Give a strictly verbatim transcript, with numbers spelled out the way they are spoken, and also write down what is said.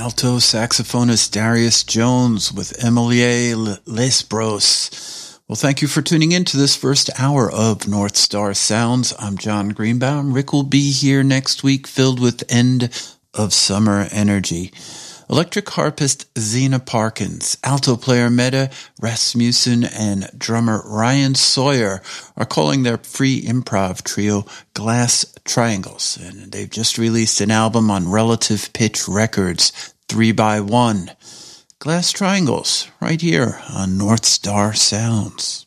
alto saxophonist Darius Jones with Emilie Lesbros. Well, thank you for tuning in to this first hour of North Star Sounds. I'm John Greenbaum. Rick will be here next week filled with end of summer energy. Electric harpist Zena Parkins, alto player Mette Rasmussen, and drummer Ryan Sawyer are calling their free improv trio Glass Triangles, and they've just released an album on Relative Pitch Records, three by one. Glass Triangles, right here on North Star Sounds.